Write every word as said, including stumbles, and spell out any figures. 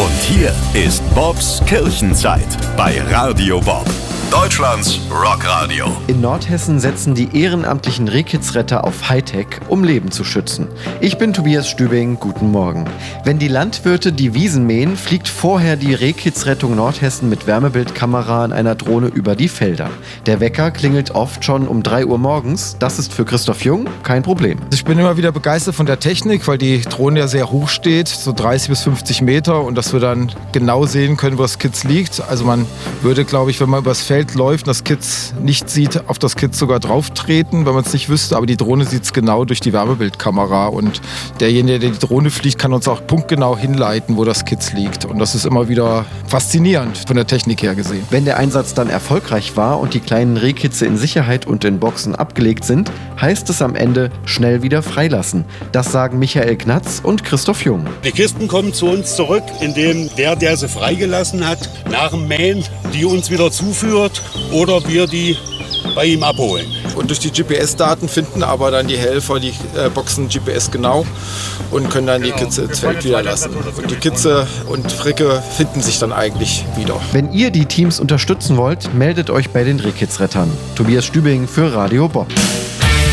Und hier ist Bobs Kirchenzeit bei Radio Bob, Deutschlands Rockradio. In Nordhessen setzen die ehrenamtlichen Rehkitzretter auf Hightech, um Leben zu schützen. Ich bin Tobias Stübing, guten Morgen. Wenn die Landwirte die Wiesen mähen, fliegt vorher die Rehkitzrettung Nordhessen mit Wärmebildkamera in einer Drohne über die Felder. Der Wecker klingelt oft schon um drei Uhr morgens. Das ist für Christoph Jung kein Problem. Ich bin immer wieder begeistert von der Technik, weil die Drohne ja sehr hoch steht, so dreißig bis fünfzig Meter, und dass wir dann genau sehen können, wo das Kitz liegt. Also man würde, glaube ich, wenn man übers Feld läuft und das Kitz nicht sieht, auf das Kitz sogar drauf treten, wenn man es nicht wüsste. Aber die Drohne sieht es genau durch die Wärmebildkamera. Und derjenige, der die Drohne fliegt, kann uns auch punktgenau hinleiten, wo das Kitz liegt. Und das ist immer wieder faszinierend von der Technik her gesehen. Wenn der Einsatz dann erfolgreich war und die kleinen Rehkitze in Sicherheit und in Boxen abgelegt sind, heißt es am Ende schnell wieder freilassen. Das sagen Michael Gnatz und Christoph Jung. Die Kisten kommen zu uns zurück, indem der, der sie freigelassen hat, nach dem Mähen die uns wieder zuführt oder wir die bei ihm abholen. Und durch die G P S-Daten finden aber dann die Helfer die äh, Boxen G P S genau und können dann genau die Kitze ins Feld wieder lassen. Und die Kitze und Fricke finden sich dann eigentlich wieder. Wenn ihr die Teams unterstützen wollt, meldet euch bei den Rehkitzrettern. Tobias Stübing für Radio Bob.